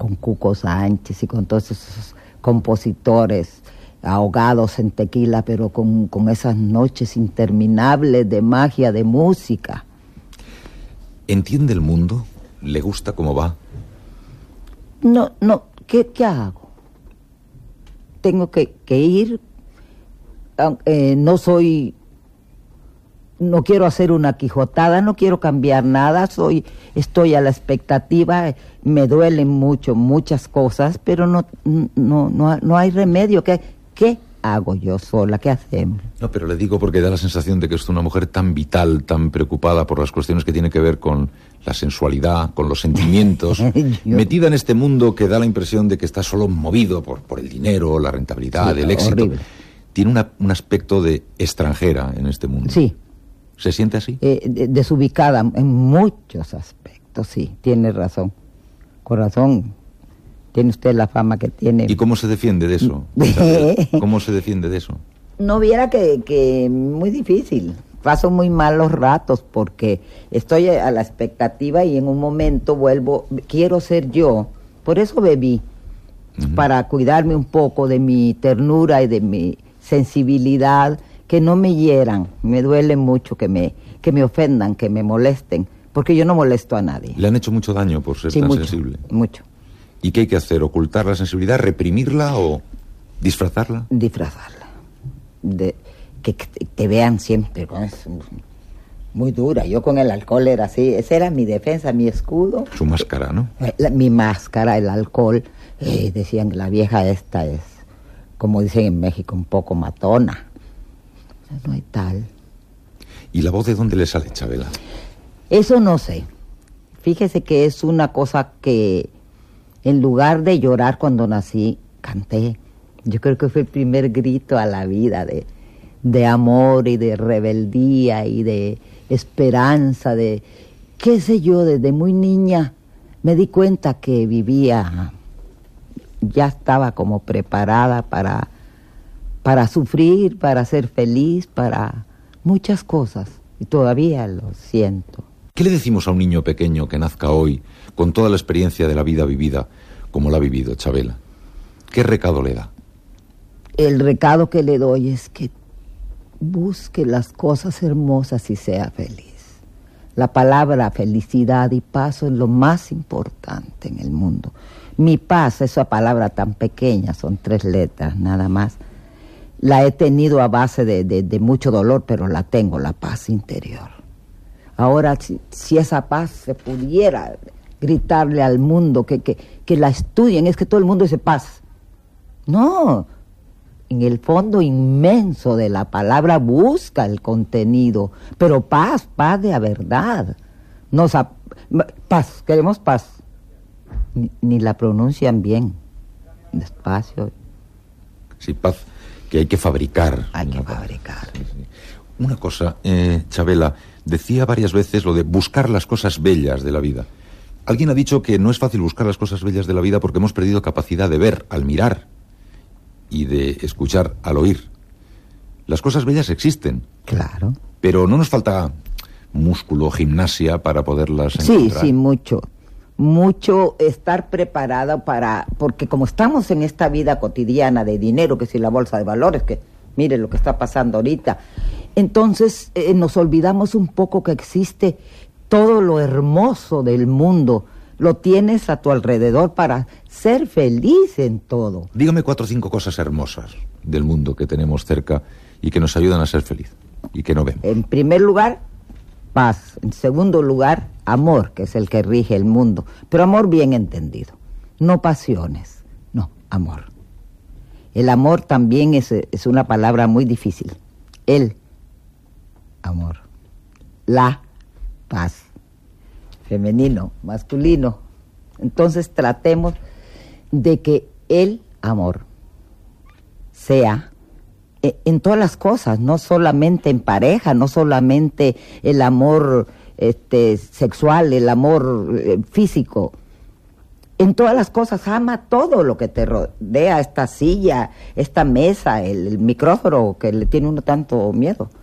con Cuco Sánchez y con todos esos compositores ahogados en tequila, pero con esas noches interminables de magia, de música. ¿Entiende el mundo? ¿Le gusta cómo va? No, ¿qué hago? Tengo que ir. No quiero hacer una quijotada, no quiero cambiar nada, estoy a la expectativa, me duelen mucho, muchas cosas, pero no hay remedio. ¿Qué hago yo sola? ¿Qué hacemos? No, pero le digo porque da la sensación de que es una mujer tan vital, tan preocupada por las cuestiones que tienen que ver con la sensualidad, con los sentimientos, metida en este mundo que da la impresión de que está solo movido por el dinero, la rentabilidad, el éxito. Horrible. Tiene un aspecto de extranjera en este mundo. Sí. ¿Se siente así? Desubicada en muchos aspectos, sí, tiene razón. Corazón, tiene usted la fama que tiene. ¿Y cómo se defiende de eso? ¿Cómo se defiende de eso? No viera que muy difícil. Paso muy malos ratos porque estoy a la expectativa y en un momento vuelvo, quiero ser yo. Por eso bebí, para cuidarme un poco de mi ternura y de mi sensibilidad, que no me hieran. Me duele mucho que me ofendan, que me molesten, porque yo no molesto a nadie. ¿Le han hecho mucho daño por ser tan sensible? Mucho. ¿Y qué hay que hacer? ¿Ocultar la sensibilidad, reprimirla o disfrazarla? Disfrazarla. Que te vean siempre con eso, muy dura. Yo con el alcohol era así, esa era mi defensa, mi escudo. Su máscara, ¿no? Mi máscara, el alcohol. Decían que la vieja esta es, como dicen en México, un poco matona. No hay tal. ¿Y la voz de dónde le sale, Chabela? Eso no sé. Fíjese que es una cosa que, en lugar de llorar cuando nací, canté. Yo creo que fue el primer grito a la vida de amor y de rebeldía y de esperanza, de qué sé yo. Desde muy niña me di cuenta que vivía, ya estaba como preparada para sufrir, para ser feliz, para muchas cosas, y todavía lo siento. ¿Qué le decimos a un niño pequeño que nazca hoy, con toda la experiencia de la vida vivida, como la ha vivido Chabela? ¿Qué recado le da? El recado que le doy es que busque las cosas hermosas y sea feliz. La palabra felicidad y paz es lo más importante en el mundo. Mi paz, esa palabra tan pequeña, son 3 letras nada más. La he tenido a base de mucho dolor, pero la tengo, la paz interior. Ahora, si esa paz se pudiera gritarle al mundo que la estudien, es que todo el mundo dice paz. No, en el fondo inmenso de la palabra busca el contenido, pero paz de a verdad. Paz, queremos paz. Ni la pronuncian bien, despacio. Sí, paz. Que hay que fabricar. Hay que fabricar. Sí. Una cosa, Chabela, decía varias veces lo de buscar las cosas bellas de la vida. Alguien ha dicho que no es fácil buscar las cosas bellas de la vida porque hemos perdido capacidad de ver al mirar y de escuchar al oír. Las cosas bellas existen. Claro. Pero no nos falta músculo, gimnasia para poderlas encontrar. Sí, mucho estar preparada porque como estamos en esta vida cotidiana de dinero, que si la bolsa de valores, que mire lo que está pasando ahorita, entonces nos olvidamos un poco que existe todo lo hermoso del mundo, lo tienes a tu alrededor para ser feliz en todo. Dígame 4 o 5 cosas hermosas del mundo que tenemos cerca y que nos ayudan a ser feliz y que no vemos. En primer lugar, paz. En segundo lugar, amor, que es el que rige el mundo. Pero amor bien entendido. No pasiones, no, amor. El amor también es una palabra muy difícil. El amor. La paz. Femenino, masculino. Entonces tratemos de que el amor sea en todas las cosas, no solamente en pareja, no solamente el amor sexual, el amor físico. En todas las cosas, ama todo lo que te rodea, esta silla, esta mesa, el micrófono que le tiene uno tanto miedo.